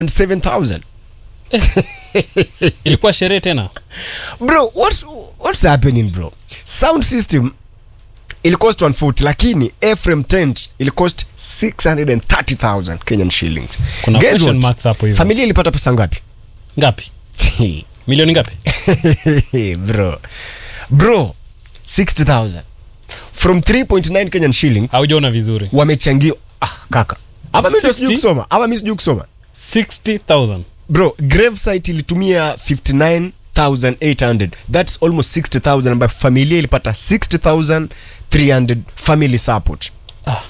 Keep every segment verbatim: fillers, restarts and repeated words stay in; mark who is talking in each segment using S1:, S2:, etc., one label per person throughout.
S1: seven thousand.
S2: Ilikuwa sherehe tena.
S1: Bro, what's what's happening bro? Sound system it cost one forty, lakini Ephraim tent it cost six hundred thirty thousand Kenyan shillings.
S2: Kuna
S1: Guess
S2: question
S1: what?
S2: marks hapo hivyo.
S1: Familia ilipata pesa ngapi?
S2: Ngapi? Milioni ngapi?
S1: Bro. Bro, sixty thousand. From three point nine Kenyan shillings.
S2: Haujaona vizuri.
S1: Wamechangia ah kaka. Hapa mimi sijui kusoma. Hapa mimi sijui kusoma.
S2: sixty thousand.
S1: Bro, Gravesite ilitumia fifty-nine thousand eight hundred. That's almost sixty thousand, ambayo familia ilipata sixty thousand three hundred family support.
S2: Ah.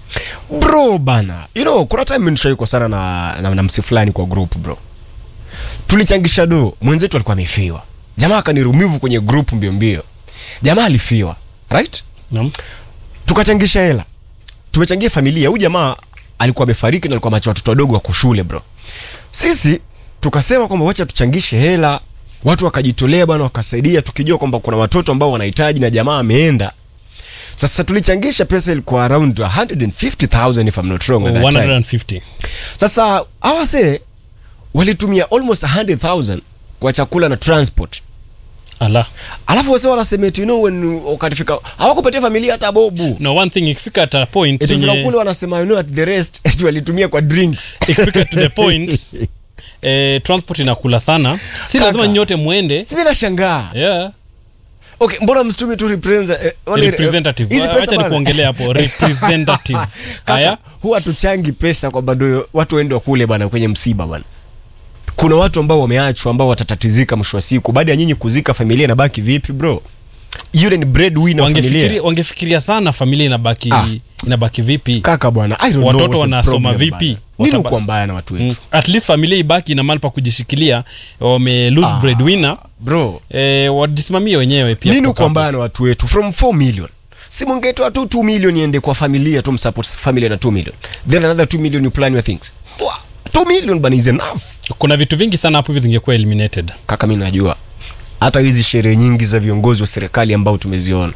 S1: Bro bana, you know, kuna time nishaiko sana na na, na msi fulani kwa group bro. Tulichangisha do, mwenzetu alikuwa amefiwa. Jamaa akanirumivu kwenye group mbio mbio. Jamaa alifiwa, right?
S2: Naam.
S1: Tukachangisha hela. Tumechangia familia. Huyu jamaa alikuwa amefariki na alikuwa macho watoto wadogo wa kushule bro. Sisi tukasema kwamba wacha tuchangishe hela. Watu wakajitolea bwana, wakasaidia, tukijua kwamba kuna watoto ambao wanahitaji na jamaa ameenda. Sasa tulichangisha pesa ilikuwa around one hundred fifty thousand if I'm not wrong at that
S2: one hundred fifty.
S1: time. Sasa hawase walitumia almost one hundred thousand kwa chakula na transport.
S2: Ala.
S1: Alafu wase wanasema you know when ukafika hawakupatia familia hata bobu.
S2: No, one thing ikifika at a point
S1: Ikifika kule wanasema you know at the rest eti walitumia kwa drinks.
S2: Ikifika to the point eh, transport inakula sana. Si lazima nyote muende.
S1: Si bila shangaa.
S2: Yeah.
S1: Okay, mbona msitumi tu represent, eh,
S2: representative.
S1: Hizi pesa
S2: acha nikuongelea hapo representative. Haya,
S1: huwa tuchangi pesa kwa bado watu waende kule bana kwenye msiba bana. Kuna watu ambao wameachwa ambao watatatizika mwisho wa siku. Baada ya nyinyi kuzika, familia inabaki vipi bro? Yule ni breadwinner wa familia.
S2: Wangefikiria sana familia inabaki ah. inabaki vipi?
S1: Kaka bwana, I don't know.
S2: Watoto wanasoma vipi?
S1: Nini uko mbaya na watu wetu?
S2: Mm. At least familia ibaki na mahali pa kujishikilia. Wame lose ah. breadwinner
S1: bro.
S2: Eh, wajisimamie wenyewe pia.
S1: Nini uko mbaya na watu wetu? From four million. Si mungetoa tu two million iende kwa familia tu, msupport familia na two million. Then another two million you plan your things. Wow. two million bana is enough.
S2: Kuna vitu vingi sana hapo hivi zingekuwa eliminated.
S1: Kaka mimi najua. Hata hizi sherehe nyingi za viongozi wa serikali ambao tumeziona.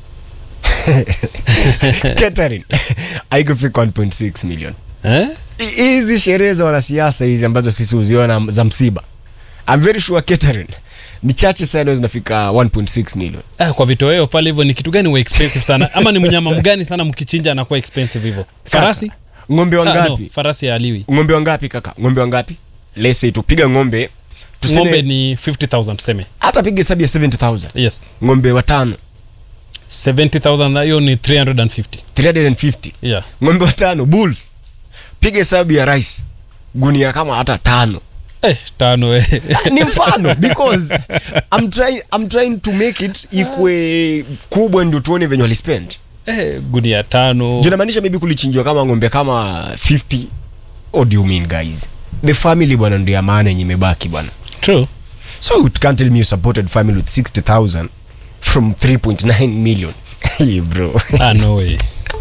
S1: Catering. Haikufika one point six million.
S2: Eh?
S1: Hizi sherehe za wanasiasa hizi ambazo sisi uziona za msiba. I'm very sure catering ni chache sana zinafika one point six million.
S2: Ah, kwa vitoweo pale hivyo ni kitu gani wa expensive sana? Ama ni mnyama mgani sana mkichinja anakuwa expensive hivyo? Farasi?
S1: Kaka, ng'ombe wangapi?
S2: Ah, no, farasi ya aliwi.
S1: Ng'ombe wangapi kaka? Ng'ombe wangapi? Let's say tupiga ng'ombe.
S2: Tuseme ng'ombe ni fifty thousand tuseme.
S1: Hata piga hesabu ya seventy thousand.
S2: Yes.
S1: Ng'ombe watano.
S2: seventy thousand hiyo ni three hundred fifty.
S1: three hundred fifty.
S2: Yeah.
S1: Ng'ombe watano bulls. Piga hesabu ya rice. Gunia kama hata tano.
S2: Eh, tano eh.
S1: Ni mfano because I'm trying I'm trying to make it ikwe kubwa ndio tuone venye wali spend.
S2: Eh, gunia tano.
S1: Junamaanisha maybe kulichinjwa kama ng'ombe kama fifty. What do you mean guys? The family bwana ndio ya maana yenye imebaki bwana.
S2: True.
S1: So you can't tell me you supported family with sixty thousand from three point nine million. Hey bro.
S2: Ah, no way.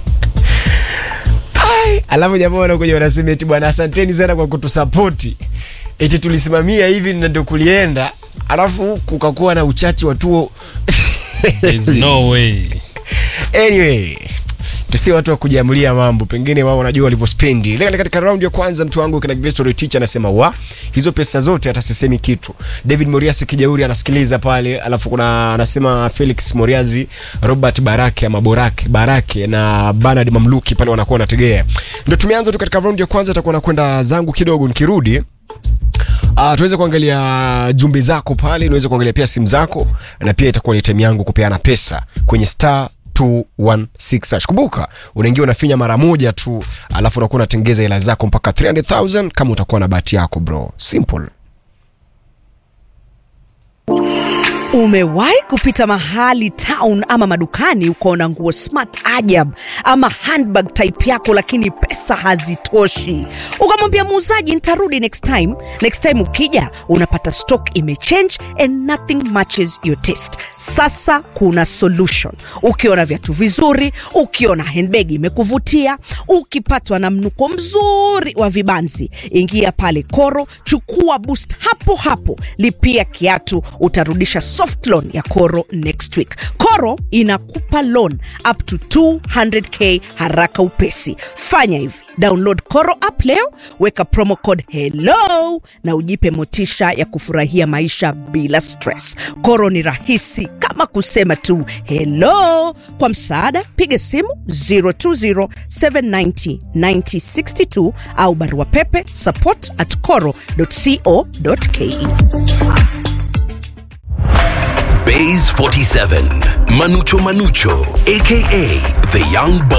S1: Ai, alafu jamaa wanakuja wanasema eti bwana asanteni sana kwa kutusupport. Eti tulisimamia hivi na ndio kulienda. Alafu kukakuwa na uchachi wa tuo.
S2: There's no way.
S1: Anyway, tusi watu wa kujiamulia mambo, pengine wao wanajua walivyospend. Leo katika round ya kwanza mtu wangu kana Grace Story Teacher anasema wa hizo pesa zote hata sisemi kitu. David Moriasi Kijauri anasikiliza pale, alafu kuna anasema Felix Moriazi, Robert Barake ama Borake Barake na Bernard Mamluki pale wanakuwa wanategea. Ndio tumeanza tu katika round ya kwanza, atakuwa nakwenda zangu kidogo nikirudi. Ah, uh, tuweze kuangalia jumbe zako pale, unaweza kuangalia pia simu zako na pia itakuwa ni time yangu kupeana pesa kwenye star two one six hash. Kumbuka unaingia unafinya mara moja tu, alafu unakuwa unatengeza hela zako mpaka three hundred thousand kama utakuwa na bahati yako bro. Simple.
S3: Umewahi kupita mahali town ama madukani ukaona nguo smart ajab ama handbag type yako lakini pesa hazitoshi, ukamwambia muuzaji nitarudi next time. Next time ukija unapata stock imechange and nothing matches your taste. Sasa kuna solution. Ukiona viatu vizuri, ukiona handbag imekuvutia, ukipatwa na mnuko mzuri wa vibanzi, ingia pale Koro, chukua boost hapo hapo, lipia kiatu, utarudisha soft loan ya Koro next week. Koro inakupa loan up to two hundred k haraka upesi. Fanya hivi, download Koro app leo, weka promo code hello na ujipe motisha ya kufurahia maisha bila stress. Koro ni rahisi kama kusema tu hello. Kwa msaada piga simu zero two zero seven nine zero nine zero six two au barua pepe support at koro dot co dot ke.
S4: Bays forty-seven, Manucho Manucho, aka the Young Boy.